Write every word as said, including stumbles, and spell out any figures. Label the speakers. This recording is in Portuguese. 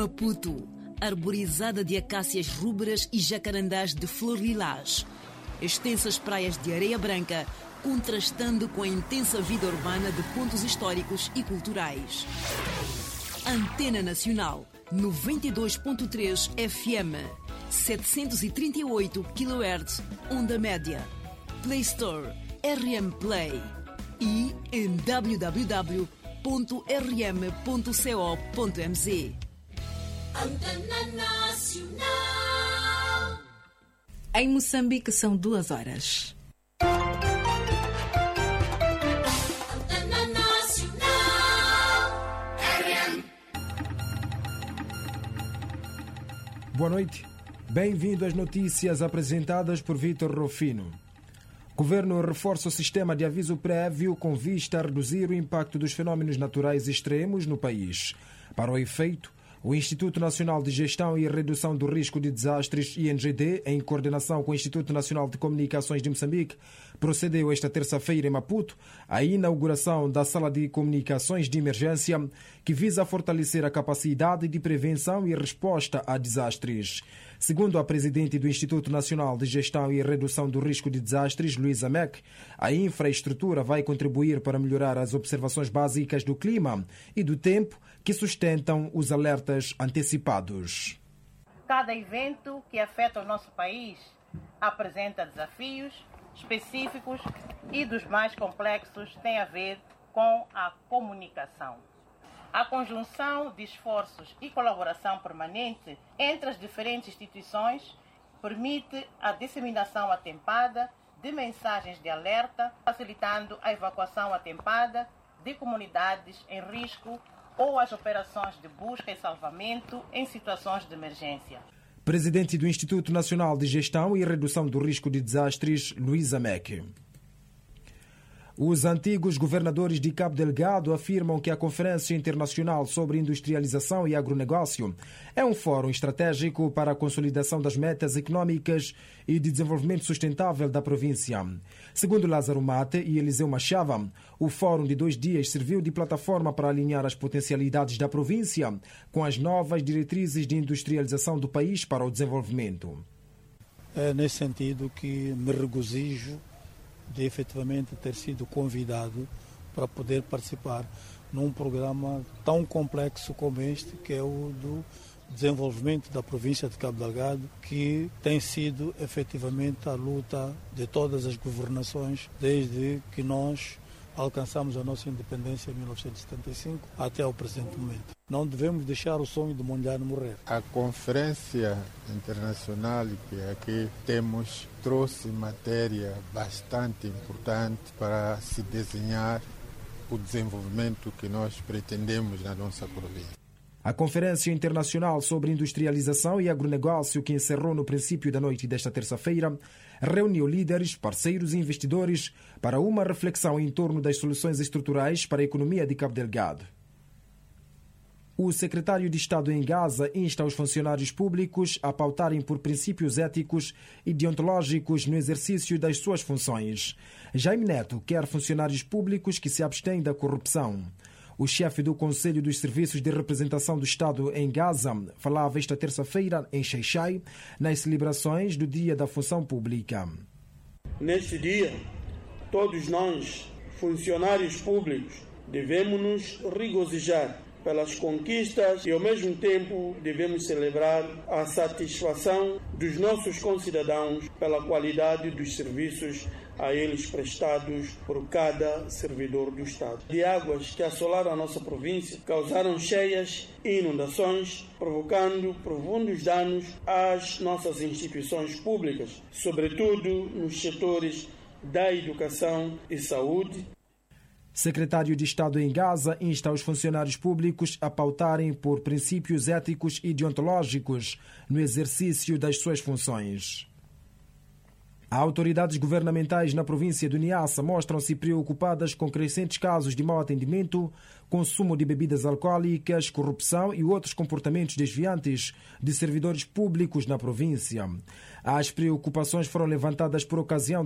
Speaker 1: Maputo, arborizada de acácias rúberas e jacarandás de flor lilás. Extensas praias de areia branca, contrastando com a intensa vida urbana de pontos históricos e culturais. Antena Nacional, noventa e dois ponto três F M, setecentos e trinta e oito quilohertz, onda média. Play Store, R M Play. E em w w w ponto r m ponto co ponto m z.
Speaker 2: Antena Nacional.
Speaker 3: Em Moçambique são duas horas.
Speaker 2: Antena Nacional. R M.
Speaker 4: Boa noite. Bem-vindo às notícias apresentadas por Vítor Rufino. Governo reforça o sistema de aviso prévio com vista a reduzir o impacto dos fenómenos naturais extremos no país. Para o efeito, o Instituto Nacional de Gestão e Redução do Risco de Desastres, I N G D, em coordenação com o Instituto Nacional de Comunicações de Moçambique, procedeu esta terça-feira em Maputo à inauguração da Sala de Comunicações de Emergência, que visa fortalecer a capacidade de prevenção e resposta a desastres. Segundo a presidente do Instituto Nacional de Gestão e Redução do Risco de Desastres, Luísa Meck, a infraestrutura vai contribuir para melhorar as observações básicas do clima e do tempo que sustentam os alertas antecipados.
Speaker 5: Cada evento que afeta o nosso país apresenta desafios específicos e dos mais complexos tem a ver com a comunicação. A conjunção de esforços e colaboração permanente entre as diferentes instituições permite a disseminação atempada de mensagens de alerta, facilitando a evacuação atempada de comunidades em risco ou as operações de busca e salvamento em situações de emergência.
Speaker 4: Presidente do Instituto Nacional de Gestão e Redução do Risco de Desastres, Luísa Meck. Os antigos governadores de Cabo Delgado afirmam que a Conferência Internacional sobre Industrialização e Agronegócio é um fórum estratégico para a consolidação das metas econômicas e de desenvolvimento sustentável da província. Segundo Lázaro Mate e Eliseu Machava, o fórum de dois dias serviu de plataforma para alinhar as potencialidades da província com as novas diretrizes de industrialização do país para o desenvolvimento.
Speaker 6: É nesse sentido que me regozijo de efetivamente ter sido convidado para poder participar num programa tão complexo como este, que é o do desenvolvimento da província de Cabo Delgado, que tem sido efetivamente a luta de todas as governações desde que nós alcançamos a nossa independência em mil novecentos e setenta e cinco até o presente momento. Não devemos deixar o sonho de Mondlane morrer.
Speaker 7: A conferência internacional que aqui temos trouxe matéria bastante importante para se desenhar o desenvolvimento que nós pretendemos na nossa província.
Speaker 4: A Conferência Internacional sobre Industrialização e Agronegócio, que encerrou no princípio da noite desta terça-feira, reuniu líderes, parceiros e investidores para uma reflexão em torno das soluções estruturais para a economia de Cabo Delgado. O secretário de Estado em Gaza insta os funcionários públicos a pautarem por princípios éticos e deontológicos no exercício das suas funções. Jaime Neto quer funcionários públicos que se abstêm da corrupção. O chefe do Conselho dos Serviços de Representação do Estado em Gaza falava esta terça-feira em Xai-Xai, nas celebrações do Dia da Função Pública.
Speaker 8: Neste dia, todos nós, funcionários públicos, devemos nos regozijar pelas conquistas e, ao mesmo tempo, devemos celebrar a satisfação dos nossos concidadãos pela qualidade dos serviços a eles prestados por cada servidor do Estado. De águas que assolaram a nossa província causaram cheias e inundações, provocando profundos danos às nossas instituições públicas, sobretudo nos setores da educação e saúde.
Speaker 4: Secretário de Estado em Gaza insta os funcionários públicos a pautarem por princípios éticos e deontológicos no exercício das suas funções. Autoridades governamentais na província do Niassa mostram-se preocupadas com crescentes casos de mau atendimento, consumo de bebidas alcoólicas, corrupção e outros comportamentos desviantes de servidores públicos na província. As preocupações foram levantadas por ocasião